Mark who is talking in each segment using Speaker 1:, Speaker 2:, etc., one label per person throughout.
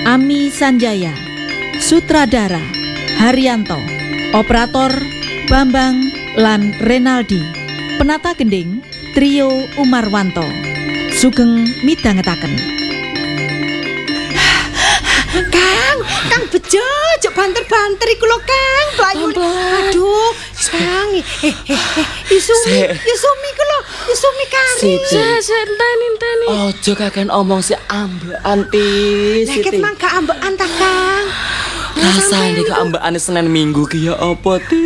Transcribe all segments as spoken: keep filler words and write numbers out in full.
Speaker 1: Ami Sanjaya, Sutradara Haryanto, Operator Bambang lan Renaldi, Penata Gending Trio Umarwanto, sugeng midhangetaken.
Speaker 2: Kang, Kang Bejo, jok banter-banter iku lho Kang, playune. Aduh, Kang. Eh, eh, eh, Yusumi, Yusumi ku lho, Yusumi kari.
Speaker 3: Senteni-teni. Ojo kakean omong si ambekan ti, Siti.
Speaker 2: Leket mang gak ambekan ta, Kang.
Speaker 3: Rasane gak ambekane Senin Minggu ki ya apa ti?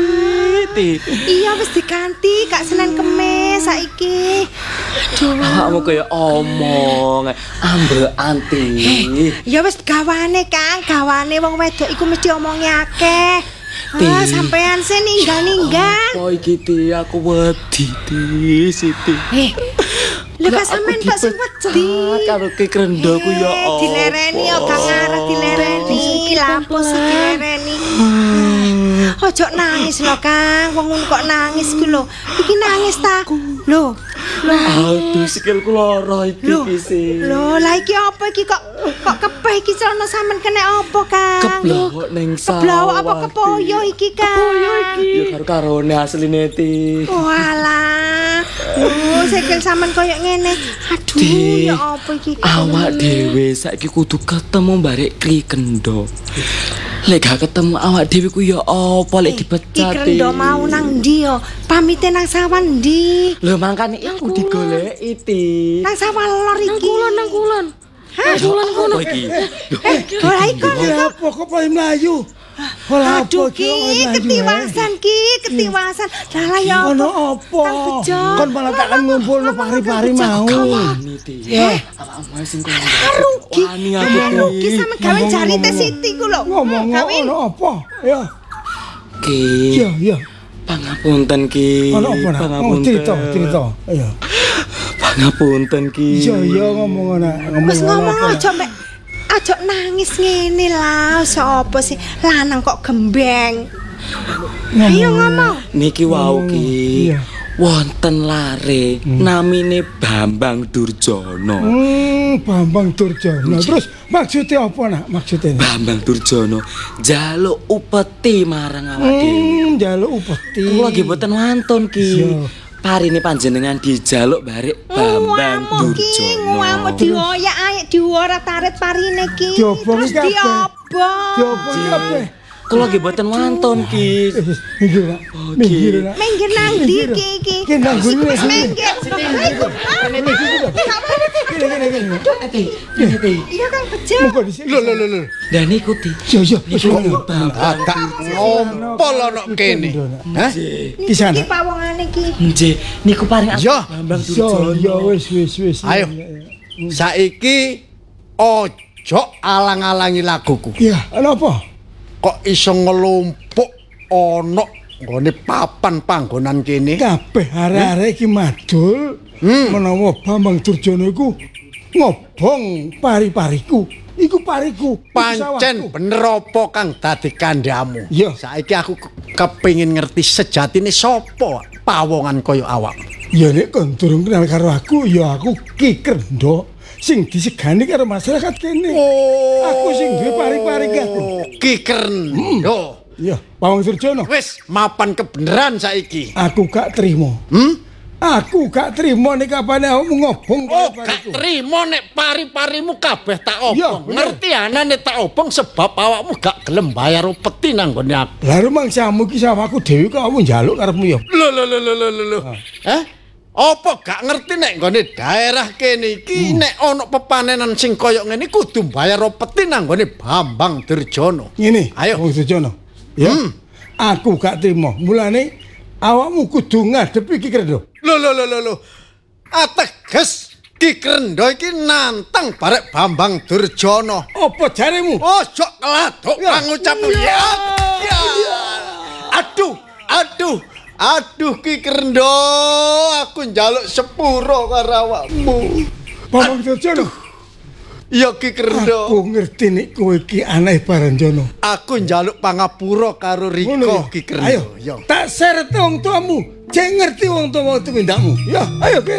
Speaker 2: Iya wis diganti, gak Senin Kemis saiki. Aduh,
Speaker 3: awakmu kaya omong ambekan ti.
Speaker 2: Eh, ya wis gawane Kang, gawane wong wedok iku mesti omonge akeh. Ah, sampean sih ninggal-ninggal.
Speaker 3: Apa iki ti, aku wedi ti, Siti.
Speaker 2: Eh, lha kok sampean tak sing wedi.
Speaker 3: Karo ki krendo ku ya apa.
Speaker 2: Dilereni ya gak ngarep dilereni, lapo sih dilereni. Ojo nangis lho Kang, wong ngono kok nangis ku lho. Iki nangis ta? Lho.
Speaker 3: Aduh sikilku lara iki sih.
Speaker 2: Lho, lah iki apa iki kok kok kepeh iki celana sampean kena apa, Kang?
Speaker 3: Keblawak ning sawah.
Speaker 2: Keblawak apa kepoyo iki, Kang? Kepoyo iki.
Speaker 3: Ya karo karone asline ti.
Speaker 2: Walah. Lho, sikil sampean koyo ngene. Aduh,
Speaker 3: Di,
Speaker 2: ya apa iki?
Speaker 3: Awak dhewe saiki kudu ketemu barek Kri Kendo. Lek gak ketemu awak dhewe ku ya apa lek dipecat.
Speaker 2: Ki Kendo mau nang ndi yo? Pamite nang sawah ndi?
Speaker 3: Lho mangkane iku digoleki ti.
Speaker 2: Nang sawah lor iki. Nang kulon, nang kulon. Hah?
Speaker 3: Kulon kono iki.
Speaker 2: Eh, ora iku.
Speaker 4: Ya apa kok paling mlayu? Ora
Speaker 2: Aduh ki, ketiwasan ki, ketiwasan. Lah ya apa?
Speaker 4: Ono apa? Kon malah takkan ngumpulno pari-pari mau.
Speaker 3: Ya, awakmu sing kono.
Speaker 2: Rugi.
Speaker 3: Wani aku
Speaker 2: Ki sampe gawe jarite Siti ku lho.
Speaker 4: Ngomong ono apa? Ya.
Speaker 3: Ki.
Speaker 4: Ya, ya.
Speaker 3: Pangapunten Ki.
Speaker 4: Ono apa nak? Oh, cerita, cerita. Ya.
Speaker 3: Pangapunten Ki.
Speaker 4: Iya, iya ngomong ana.
Speaker 2: Wis ngomong aja mek aja nangis ngene lah. Sopo sih lanang kok gembeng. Ayo ngomong.
Speaker 3: Niki wau Ki.
Speaker 4: Iya.
Speaker 3: Wonten lare namine Bambang Durjono.
Speaker 4: Hmm, Bambang Durjono. Terus maksudnya apa nak? Maksudnya?
Speaker 3: Bambang Durjono njaluk upeti marang awak dhewe.
Speaker 4: Hmm, njaluk upeti.
Speaker 3: Kula nggih mboten wantun Ki. Parine panjenengan dijaluk barek Bambang Durjono.
Speaker 2: Ngamu dioyak ae diora tarit parine ki.
Speaker 4: Diobong
Speaker 2: Terus
Speaker 4: kabeh.
Speaker 2: diobong.
Speaker 4: Diobong kabeh.
Speaker 3: Kula nggih mboten wantun Ki.
Speaker 4: Minggir nak. Minggir nak.
Speaker 2: Minggir nang ndi ki iki?
Speaker 4: Ki nang gune sini.
Speaker 2: Minggir.
Speaker 4: Kene kene kene.
Speaker 2: Iya Kang Bejo.
Speaker 4: Monggo di sini.
Speaker 5: Lho lho lho lho.
Speaker 3: Lah niku Ti.
Speaker 4: Yo yo wis ngono.
Speaker 5: Agak ngompol ana kene. Hah?
Speaker 4: Ki sana.
Speaker 2: Iki pawongane ki.
Speaker 3: Nggih, niku paring aku
Speaker 5: Yo.
Speaker 3: Bambang
Speaker 4: Yo
Speaker 3: Durjono.
Speaker 4: yo wis wis wis.
Speaker 5: Ayo. Saiki ojo alang-alangi laguku.
Speaker 4: Iya, ana apa?
Speaker 5: Kok iso ngelumpuk ana nggone papan panggonan kene?
Speaker 4: Kabeh arek-arek iki madul menawa Bambang Durjono iku ngobong pari-pariku. Iku pariku.
Speaker 5: Pancen bener apa kang dadi kandhamu?
Speaker 4: Iya.
Speaker 5: Saiki aku ke- kepengin ngerti sejatine sapa pawongan kaya awak.
Speaker 4: Ya nek kon durung kenal karo aku, ya aku Ki Krendo sing disegani karo masyarakat kene.
Speaker 5: Oh,
Speaker 4: Aku sing duwe pari-pari ki aku.
Speaker 5: Ki Krendo.
Speaker 4: Ya, Bambang Durjono.
Speaker 5: Wis mapan kebeneran saiki.
Speaker 4: Aku gak trimo.
Speaker 5: Hmm?
Speaker 4: Aku gak trimo nek kapane aku ngobong
Speaker 5: Oh,
Speaker 4: pari-pariku.
Speaker 5: gak trimo nek pari-parimu kabeh tak obong.
Speaker 4: Iya, bener.
Speaker 5: Ngerti anane tak obong sebab awakmu gak gelem bayar upeti nang nggone aku.
Speaker 4: Lah rumang samu ki sawahku dhewe kok kamu njaluk karepmu ya.
Speaker 5: Lho lho lho lho lho lho. Hah? Apa gak ngerti nek nggone daerah kene iki nek ana pepanenan sing kaya ngene kudu bayar upeti nang nggone Bambang Durjono.
Speaker 4: Ngene,
Speaker 5: Ayo.
Speaker 4: Bambang Durjono. Ya.
Speaker 5: Hmm.
Speaker 4: Aku gak trimo. Mulane awakmu kudu ngadepi Ki Krendo.
Speaker 5: Lho lho lho lho lho. Ateges Ki Krendo iki nantang barek Bambang Durjono.
Speaker 4: Apa jaremu?
Speaker 5: Ojo keladuk
Speaker 4: Ya.
Speaker 5: pangucapmu ya. Ya. Aduh, aduh, aduh Ki Krendo, aku njaluk sepuro karo awakmu.
Speaker 4: Bambang Durjono.
Speaker 5: Ya Ki Krendo.
Speaker 4: Aku ngerti nek kowe iki aneh Baranjono.
Speaker 5: Aku njaluk pangapura karo
Speaker 4: Ngono
Speaker 5: Riko
Speaker 4: ya?
Speaker 5: Ki Krendo.
Speaker 4: Ayo,
Speaker 5: Ya.
Speaker 4: tak seret wong tuamu. Jek ngerti wong tuamu itu tindakmu. Ya, ayo Ki.